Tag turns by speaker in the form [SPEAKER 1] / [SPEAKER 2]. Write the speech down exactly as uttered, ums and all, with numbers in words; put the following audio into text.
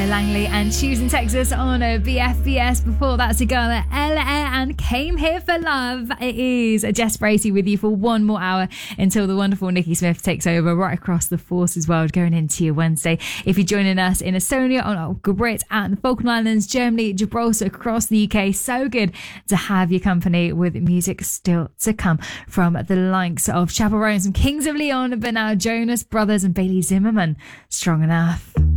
[SPEAKER 1] Langley and Choosing Texas on a B F B S. Before that, Sigala, Ella and Came Here for Love. It is Jess Bracey with you for one more hour until the wonderful Nikki Smith takes over right across the Forces world going into your Wednesday. If you're joining us in Estonia, on Great and the Falkland Islands, Germany, Gibraltar, across the U K, so good to have your company with music still to come from the likes of Chaperone and Kings of Leon, but now Jonas Brothers and Bailey Zimmerman. Strong Enough.